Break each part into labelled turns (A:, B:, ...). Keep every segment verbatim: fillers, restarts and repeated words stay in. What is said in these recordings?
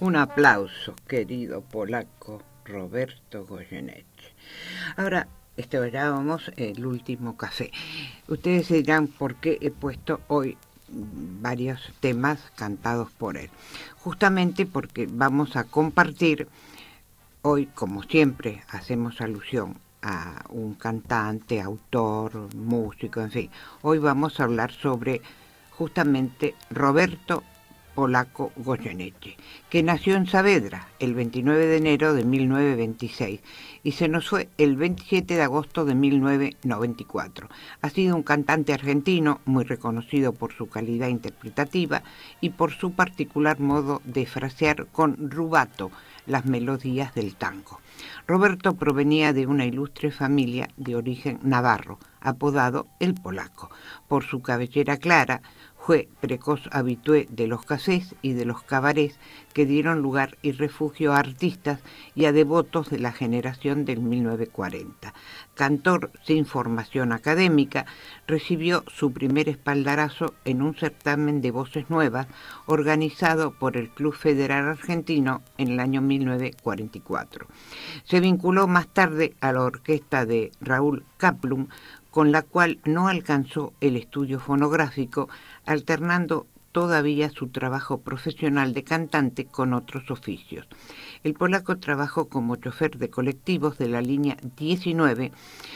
A: Un aplauso, querido polaco Roberto Goyeneche. Ahora esperábamos el último café. Ustedes dirán por qué he puesto hoy varios temas cantados por él. Justamente porque vamos a compartir hoy, como siempre, hacemos alusión a un cantante, autor, músico, en fin. Hoy vamos a hablar sobre justamente Roberto Polaco Goyeneche, que nació en Saavedra el veintinueve de enero de mil novecientos veintiséis y se nos fue el veintisiete de agosto de mil novecientos noventa y cuatro. Ha sido un cantante argentino muy reconocido por su calidad interpretativa y por su particular modo de frasear con rubato las melodías del tango. Roberto provenía de una ilustre familia de origen navarro, apodado El Polaco, por su cabellera clara. Fue precoz habitué de los cafés y de los cabarets que dieron lugar y refugio a artistas y a devotos de la generación del mil novecientos cuarenta. Cantor sin formación académica, recibió su primer espaldarazo en un certamen de voces nuevas organizado por el Club Federal Argentino en el año mil novecientos cuarenta y cuatro. Se vinculó más tarde a la orquesta de Raúl Kaplum, con la cual no alcanzó el estudio fonográfico, alternando todavía su trabajo profesional de cantante con otros oficios. El polaco trabajó como chofer de colectivos de la línea diecinueve,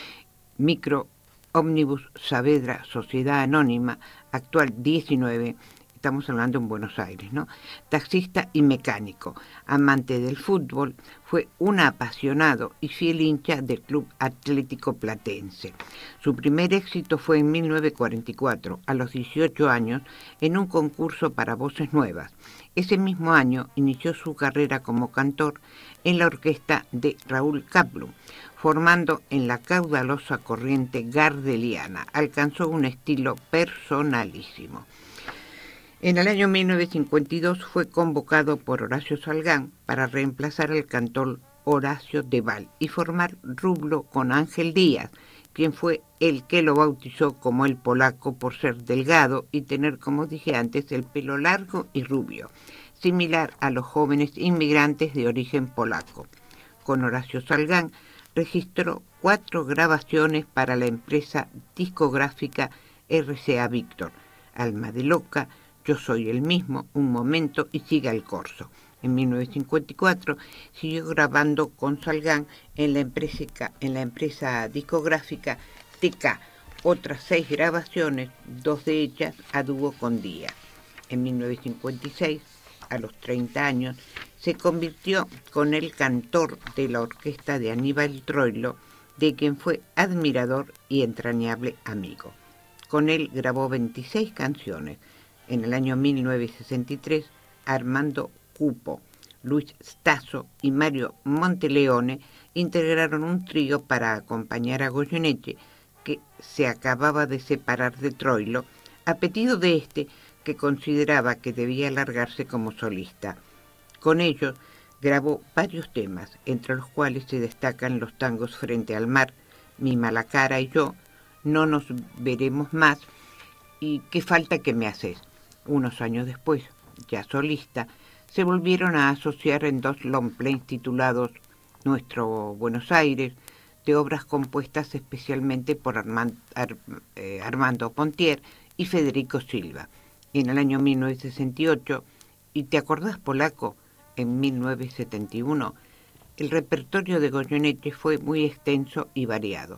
A: micro ómnibus Saavedra Sociedad Anónima, actual diecinueve, estamos hablando en Buenos Aires, ¿no? Taxista y mecánico, amante del fútbol, fue un apasionado y fiel hincha del Club Atlético Platense. Su primer éxito fue en mil novecientos cuarenta y cuatro, a los dieciocho años, en un concurso para voces nuevas. Ese mismo año inició su carrera como cantor en la orquesta de Raúl Kaplum, formando en la caudalosa corriente gardeliana. Alcanzó un estilo personalísimo. En el año mil novecientos cincuenta y dos fue convocado por Horacio Salgán para reemplazar al cantor Horacio Deval y formar rublo con Ángel Díaz, quien fue el que lo bautizó como El Polaco por ser delgado y tener, como dije antes, el pelo largo y rubio, similar a los jóvenes inmigrantes de origen polaco. Con Horacio Salgán registró cuatro grabaciones para la empresa discográfica R C A Víctor: Alma de Loca, Yo soy el mismo, Un momento y Siga el corso. En mil novecientos cincuenta y cuatro siguió grabando con Salgán en la empresa, en la empresa discográfica T K, otras seis grabaciones, dos de ellas a dúo con Díaz. En mil novecientos cincuenta y seis, a los treinta años, se convirtió con el cantor de la orquesta de Aníbal Troilo, de quien fue admirador y entrañable amigo. Con él grabó veintiséis canciones. En el año mil novecientos sesenta y tres, Armando Cupo, Luis Stasso y Mario Monteleone integraron un trío para acompañar a Goyeneche, que se acababa de separar de Troilo, a pedido de este, que consideraba que debía largarse como solista. Con ellos grabó varios temas, entre los cuales se destacan los tangos Frente al mar, Mi mala cara y yo, No nos veremos más y Qué falta que me haces. Unos años después, ya solista, se volvieron a asociar en dos long plays titulados Nuestro Buenos Aires, de obras compuestas especialmente por Armand, Ar, eh, Armando Pontier y Federico Silva. En el año mil novecientos sesenta y ocho, ¿Y te acordás, Polaco?, en mil novecientos setenta y uno, el repertorio de Goyeneche fue muy extenso y variado.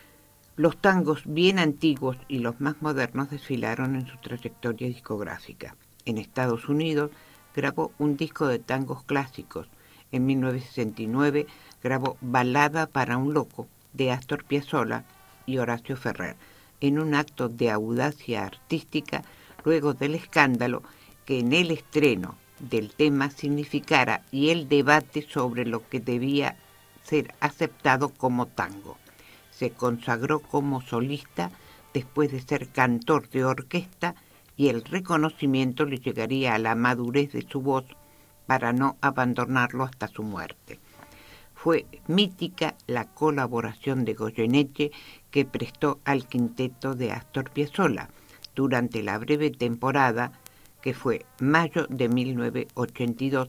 A: Los tangos bien antiguos y los más modernos desfilaron en su trayectoria discográfica. En Estados Unidos grabó un disco de tangos clásicos. En mil novecientos sesenta y nueve grabó Balada para un loco de Astor Piazzolla y Horacio Ferrer, en un acto de audacia artística luego del escándalo que en el estreno del tema significara y el debate sobre lo que debía ser aceptado como tango. Se consagró como solista después de ser cantor de orquesta y el reconocimiento le llegaría a la madurez de su voz para no abandonarlo hasta su muerte. Fue mítica la colaboración de Goyeneche que prestó al quinteto de Astor Piazzolla durante la breve temporada que fue mayo de mil novecientos ochenta y dos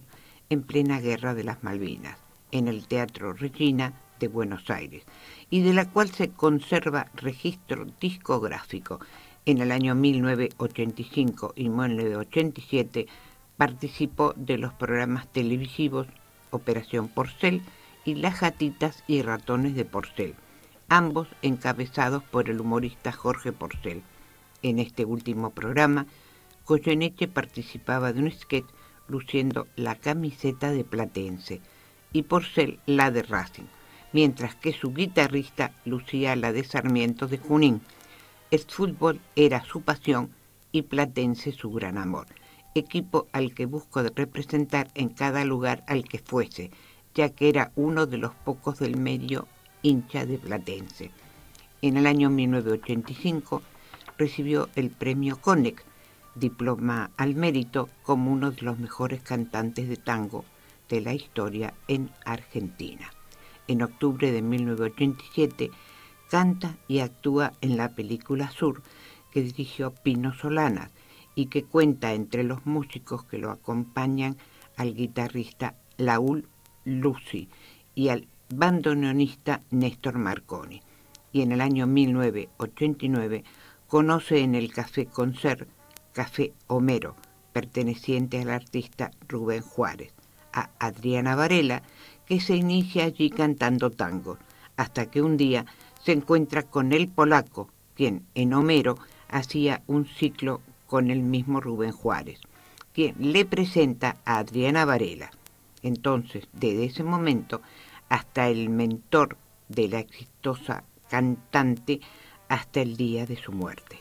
A: en plena Guerra de las Malvinas, en el Teatro Regina de Buenos Aires, y de la cual se conserva registro discográfico. En el año mil novecientos ochenta y cinco y mil novecientos ochenta y siete participó de los programas televisivos Operación Porcel y Las Gatitas y Ratones de Porcel, ambos encabezados por el humorista Jorge Porcel. En este último programa, Goyeneche participaba de un sketch luciendo la camiseta de Platense y Porcel la de Racing, mientras que su guitarrista lucía la de Sarmiento de Junín. El fútbol era su pasión y Platense su gran amor, equipo al que buscó representar en cada lugar al que fuese, ya que era uno de los pocos del medio hincha de Platense. En el año mil novecientos ochenta y cinco recibió el premio Conex, diploma al mérito como uno de los mejores cantantes de tango de la historia en Argentina. En octubre de mil novecientos ochenta y siete canta y actúa en la película Sur, que dirigió Pino Solanas y que cuenta entre los músicos que lo acompañan al guitarrista Laúl Lucy y al bandoneonista Néstor Marconi. Y en el año mil novecientos ochenta y nueve conoce en el Café Concert, Café Homero, perteneciente al artista Rubén Juárez, a Adriana Varela, que se inicia allí cantando tango, hasta que un día se encuentra con el polaco, quien en Homero hacía un ciclo con el mismo Rubén Juárez, quien le presenta a Adriana Varela. Entonces, desde ese momento hasta el mentor de la exitosa cantante hasta el día de su muerte.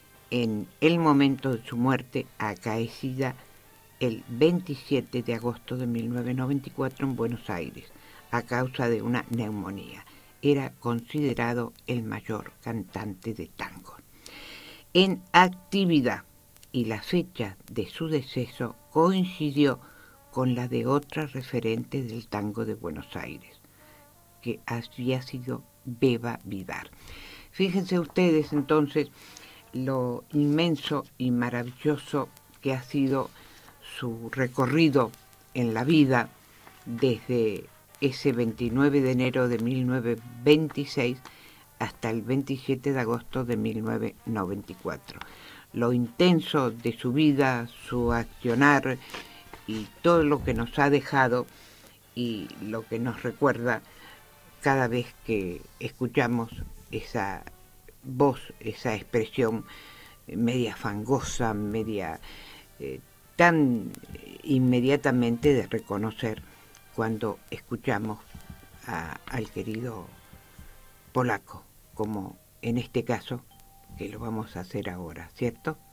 A: En el momento de su muerte, acaecida el veintisiete de agosto de mil novecientos noventa y cuatro en Buenos Aires, a causa de una neumonía. Era considerado el mayor cantante de tango. En actividad, y la fecha de su deceso coincidió con la de otra referente del tango de Buenos Aires, que había sido Beba Vidar. Fíjense ustedes entonces lo inmenso y maravilloso que ha sido su recorrido en la vida desde ese veintinueve de enero de mil novecientos veintiséis hasta el veintisiete de agosto de mil novecientos noventa y cuatro. Lo intenso de su vida, su accionar y todo lo que nos ha dejado y lo que nos recuerda cada vez que escuchamos esa voz, esa expresión media fangosa, media eh, tan inmediatamente de reconocer cuando escuchamos a, al querido polaco, como en este caso, que lo vamos a hacer ahora, ¿cierto?